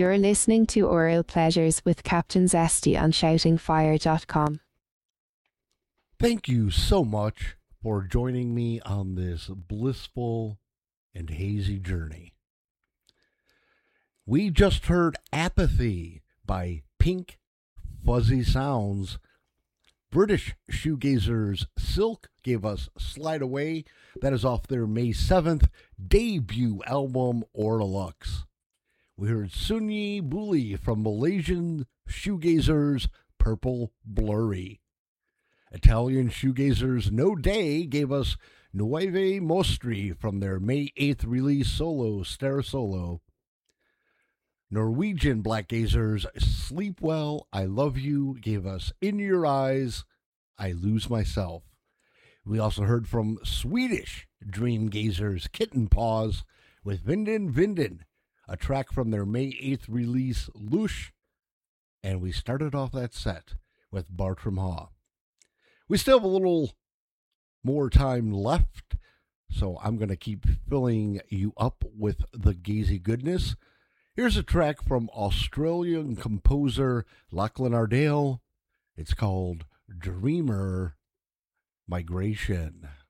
You're listening to Oral Pleasures with Captain Zesty on shoutingfire.com. Thank you so much for joining me on this blissful and hazy journey. We just heard Apathy by Pink Fuzzy Sounds. British shoegazers Silk gave us Slide Away. That is off their May 7th debut album, Orlux. We heard Sunyi Buli from Malaysian shoegazers Purple Blurry. Italian shoegazers No Day gave us Nuove Mostri from their May 8th release Solo Star Solo. Norwegian blackgazers Sleep Well, I Love You gave us In Your Eyes, I Lose Myself. We also heard from Swedish dreamgazers Kitten Paws with Vinden Vinden, a track from their May 8th release Lush, and we started off that set with Bartram Haw. We still have a little more time left, so I'm going to keep filling you up with the gazy goodness. Here's a track from Australian composer Lachlan Ardale. It's called Dreamer Migration.